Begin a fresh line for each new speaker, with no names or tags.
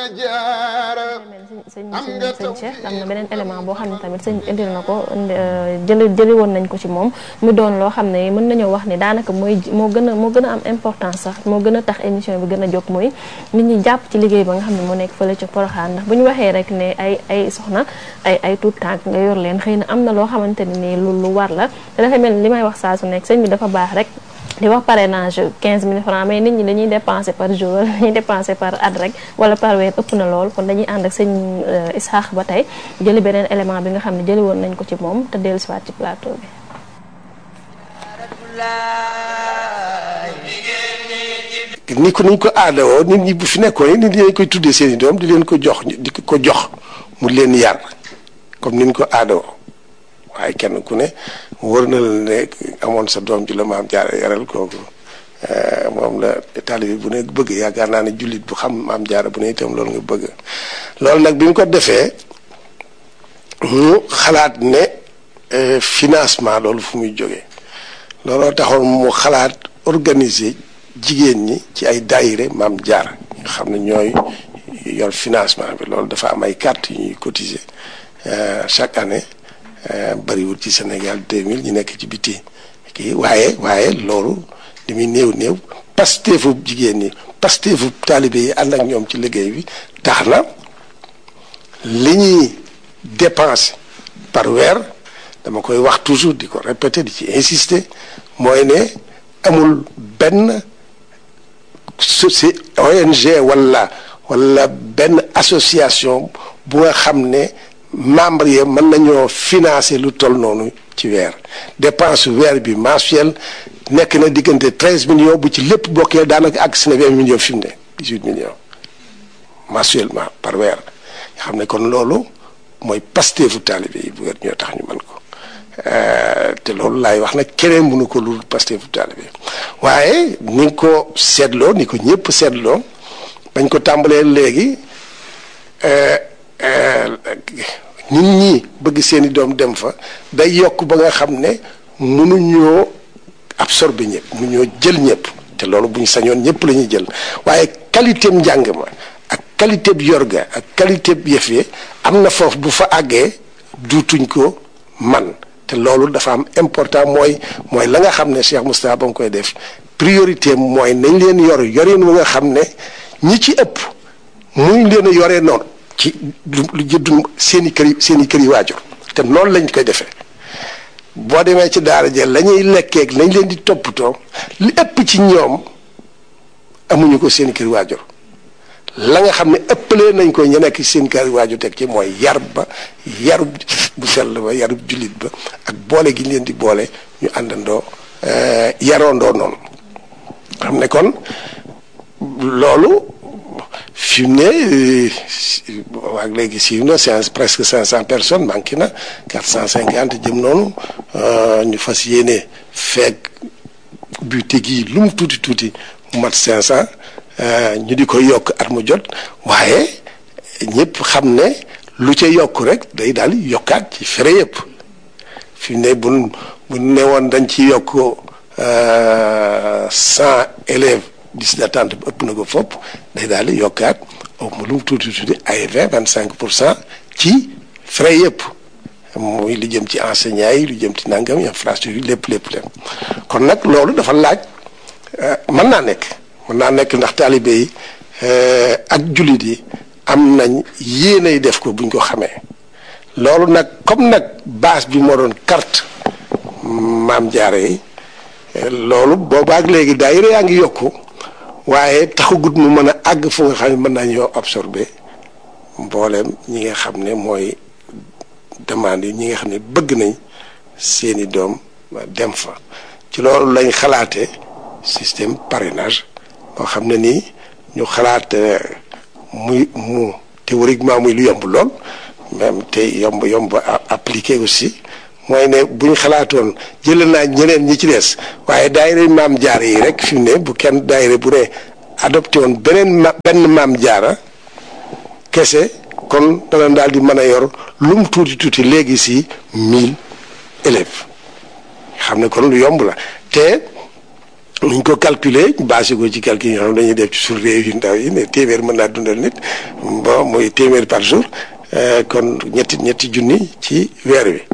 sëñ Cheikh am na beneen élément boo xam ne tamit sëñ indil na ko jëli woon nañ ko ci moom mu doon loo xam ne mën nañoo wax ni daanaka moo gën a am importance sax moo gën a tax émission bi gën a jóg mooy nit ñi jàpp ci liggéey ba nga xam ne moo nekk fële ca Porokhane ndax bu ñu waxee rek ne ay soxna ay tuut tànk nga yor leen xëy na am na loo xamante ne nii lu war la te dafa mel ni li may wax saa su nekk sëñ bi dafa baax rek di wax parrainage 15 000 francs mais nit ñi dañuy dépenser par jour wala dañuy dépenser par at rek wala par weer ëpp na lool kon dañuy ànd ak sëñ Isaax ba tey jëli beneen élément bi nga xam ne jëli woon nañ ko ci moom te dellu siwaat ci plateau
bi. ni ko aadawoo nit ñi bu fi nekkoon nit ñi koy tuddee seen i doom di leen ko jox mu leen yar comme ni ñu ko aadawoo waaye kenn ku ne wër na la ne amoon sa doom ji la maam jaara yaral kooku moom la taalibe bu ne bëgg yaakaar naa ne jullit bu xam maam jaara bu ne itam loolu nga bëgg loolu nag bi mu ko defee mu xalaat ne financement loolu fu muy jógee looloo taxoon mu xalaat organiser jigéen ñi ci ay daayire maam jaara nga xam ne ñooy yor financement bi loolu dafa am ay carte yu ñuy cotiser chaque année bariwul ci Sénégal 2000 ñu nekk ci biti kii waaye loolu li muy néew pasteefu jigéen ñi pasteefu taalibe yi ànd ak ñoom ci liggéey bi tax na li ñuy dépenser par weer dama koy wax toujours di ko répéter di ci insister mooy ne amul benn ONG wala benn association bu nga xam ne membre yi mën nañoo financer lu toll noonu ci weer dépense weer bi mensuel nekk na diggante 13 millions bu ci lépp bokkee daanaka àgg si na 20 millions fi mu ne 18 millions mensuellement par weer nga xam ne kon loolu mooy pasteefu taalibe yi bu weer ñoo tax ñu mën ko te loolu laay wax nag keneen mënu ko lu pasteefu taalibe waaye ni nga ko seetloo ni ko ñëpp seetloo bañ ko tàmbalee léegi nit ñi bëgg seeni doom dem fa day yokk ba nga xam ne mënuñoo absorber ñëpp mënuñoo jël ñëpp te loolu bu ñu sañoon ñëpp la ñuy jël waaye qualité njàng ma ak qualité bi yorga ak qualité bi yëf yi am na foofu bu fa àggee duutuñ ko man te loolu dafa am important mooy la nga xam ne Cheikh Moustapha ba nga koy def priorité mooy nañ leen yorin wu nga xam ne ñi ci ëpp muñ leen a yoree noonu ci lu jëddu seen i kër yi waajur te noonu lañ koy defee boo demee ci daara jël la ñuy lekkeeg lañ leen di toppatoo li ëpp ci ñoom amuñu ko seen i kër waajur la nga xam ne ëppalee nañ ko ñu nekk seen kër waajur teg ci mooy yarub bu sell ba yarub jullit ba ak boole gi ñu leen di boole ñu àndandoo yaroondoo noonu xam ne kon loolu fi mu ne waa léegi siiw na presque 500 personnes manqué na 450 jëm noonu ñu fas yéene feeg buté gi lu mu tuuti mu mat 500 ñu di ko yokk at mu jot waaye ñëpp xam ne lu ca yokk rek day daal yokkaat ci fere yëpp fi mu ne bu ne woon dañ ci yokk 100 élèves liste d'attente bi ëpp na ko fopp day daal di yokkaat mu lu mu tuuti ay 25% ci frais yëpp muy lu jëm ci enseignants yi lu jëm ci nangam infrastructure yi lépp kon nag loolu dafa laaj mën naa nekk ndax taalibe yi ak jullit yi am nañ yéenay def ko buñ ko xamee loolu nag comme nag base bi moo doon carte maam jaare yi loolu boobaak léegi daayira yaa ngi yokku waaye taxagut mu mën a àgg fu nga xam ne mën nañoo absorber mbooleem ñi nga xam ne mooy demande yi ñi nga xam ne bëgg nañ seeni doom dem fa ci loolu lañ xalaate système parrainage boo xam ne nii ñu xalaat mu théoriquement muy lu yomb lool même te yomb appliqué aussi mooy ne bu ñu xalaatoon jëlee naa ñeneen ñi ci des waaye daayira maam jaara yi rek fi mu ne bu kenn daayira bu ne adopté woon benn maam jaara kese kon dana daal di mën a yor lu mu tuuti léegi si 1000 élèves xam ne kon lu yomb la te nuñ ko calculer basé ko ci calcul yi nga xam dañuy def ci suñu réew yu ndaw yi ne téeméer mën naa dundal nit bon mooy téeméer par jour kon ñetti junni ci weer wi